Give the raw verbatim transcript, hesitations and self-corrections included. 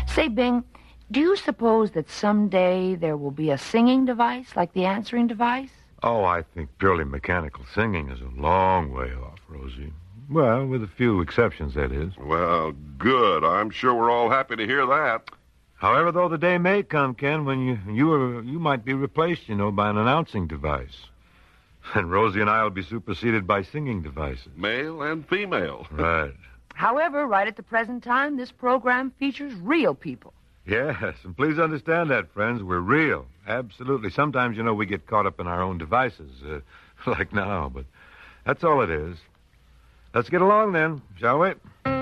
Say, Bing, do you suppose that someday there will be a singing device like the answering device? Oh, I think purely mechanical singing is a long way off, Rosie. Well, with a few exceptions, that is. Well, good. I'm sure we're all happy to hear that. However, though, the day may come, Ken, when you you are, you might be replaced, you know, by an announcing device. And Rosie and I will be superseded by singing devices. Male and female. Right. However, right at the present time, this program features real people. Yes, and please understand that, friends. We're real. Absolutely. Sometimes, you know, we get caught up in our own devices, uh, like now, but that's all it is. Let's get along, then, shall we?